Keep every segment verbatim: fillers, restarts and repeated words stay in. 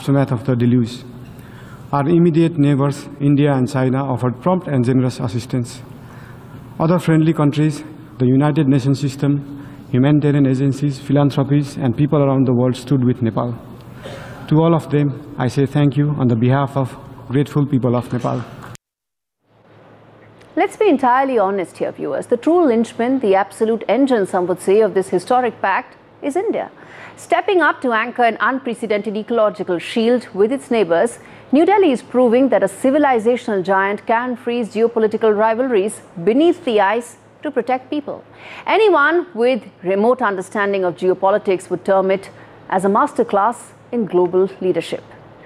aftermath of the deluge. Our immediate neighbors, India and China, offered prompt and generous assistance. Other friendly countries, the United Nations system, humanitarian agencies, philanthropies, and people around the world stood with Nepal. To all of them, I say thank you on the behalf of grateful people of Nepal. Let's be entirely honest here, viewers. The true linchpin, the absolute engine, some would say, of this historic pact is India. Stepping up to anchor an unprecedented ecological shield with its neighbors, New Delhi is proving that a civilizational giant can freeze geopolitical rivalries beneath the ice to protect people. Anyone with remote understanding of geopolitics would term it as a masterclass in global leadership.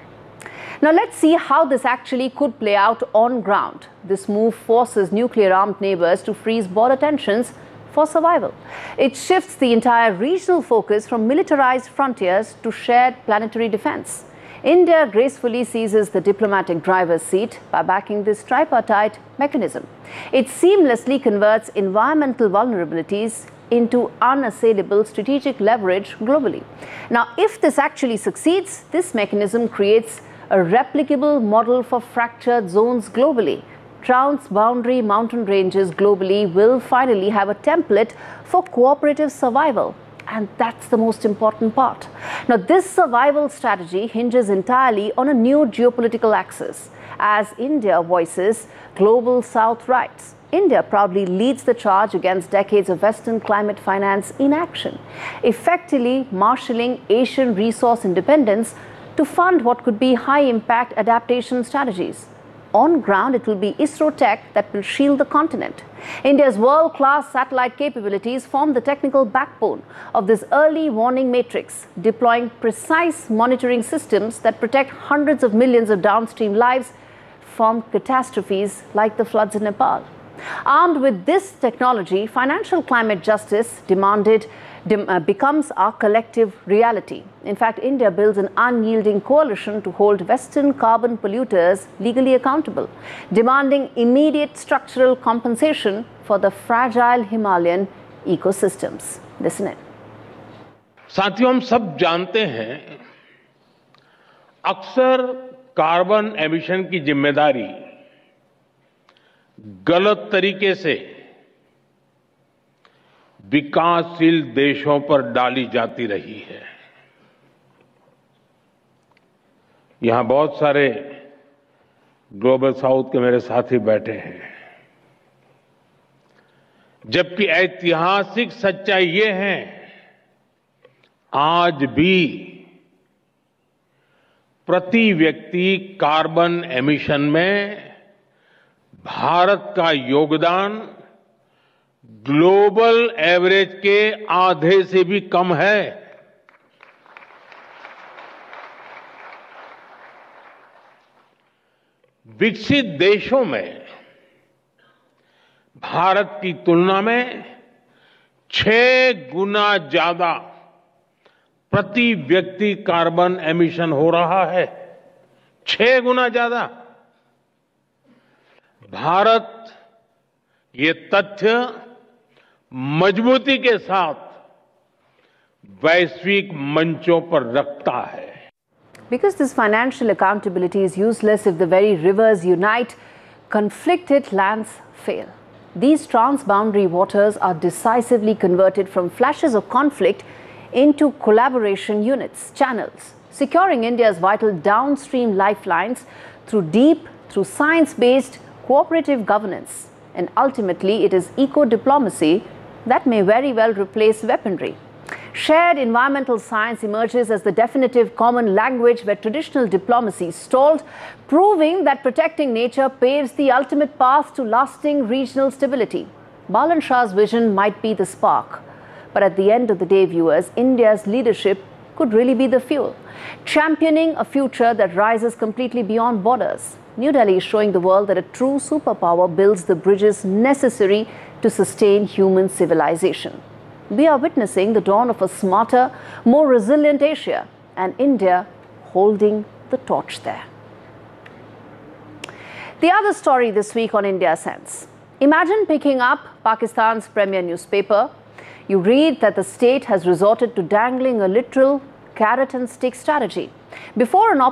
Now let's see how this actually could play out on ground. This move forces nuclear-armed neighbors to freeze border tensions for survival. It shifts the entire regional focus from militarized frontiers to shared planetary defense. India gracefully seizes the diplomatic driver's seat by backing this tripartite mechanism. It seamlessly converts environmental vulnerabilities into unassailable strategic leverage globally. Now, if this actually succeeds, this mechanism creates a replicable model for fractured zones globally. Transboundary mountain ranges globally will finally have a template for cooperative survival. And that's the most important part. Now, this survival strategy hinges entirely on a new geopolitical axis. As India voices global South rights, India proudly leads the charge against decades of Western climate finance inaction, effectively marshalling Asian resource independence to fund what could be high-impact adaptation strategies. On ground, it will be ISRO tech that will shield the continent. India's world-class satellite capabilities form the technical backbone of this early warning matrix, deploying precise monitoring systems that protect hundreds of millions of downstream lives from catastrophes like the floods in Nepal. Armed with this technology, financial climate justice demanded Uh, becomes our collective reality. In fact, India builds an unyielding coalition to hold Western carbon polluters legally accountable, demanding immediate structural compensation for the fragile Himalayan ecosystems. Listen in. साथियों, हम सब जानते हैं, अक्सर carbon emission की जिम्मेदारी गलत तरीके से विकासशील देशों पर डाली जाती रही है। यहां बहुत सारे ग्लोबल साउथ के मेरे साथी बैठे हैं, जबकि ऐतिहासिक सच्चाई ये है, आज भी प्रति व्यक्ति कार्बन एमिशन में भारत का योगदान ग्लोबल एवरेज के आधे से भी कम है। विकसित देशों में भारत की तुलना में छह गुना ज्यादा प्रति व्यक्ति कार्बन एमिशन हो रहा है। छह गुना ज्यादा। भारत ये तथ्य मजबूती के साथ वैश्विक मंचों पर रखता है। Because this financial accountability is useless if the very rivers unite, conflicted lands fail. These transboundary waters are decisively converted from flashes of conflict into collaboration units, channels, securing India's vital downstream lifelines through deep, through science-based cooperative governance. And ultimately, it is eco-diplomacy that may very well replace weaponry. Shared environmental science emerges as the definitive common language where traditional diplomacy stalled, proving that protecting nature paves the ultimate path to lasting regional stability. Balan Shah's vision might be the spark, but at the end of the day, viewers, India's leadership could really be the fuel, championing a future that rises completely beyond borders. New Delhi is showing the world that a true superpower builds the bridges necessary to sustain human civilization. We are witnessing the dawn of a smarter, more resilient Asia, and India holding the torch there. The other story this week on India Sense. Imagine picking up Pakistan's premier newspaper. You read that the state has resorted to dangling a literal carrot and stick strategy. Before an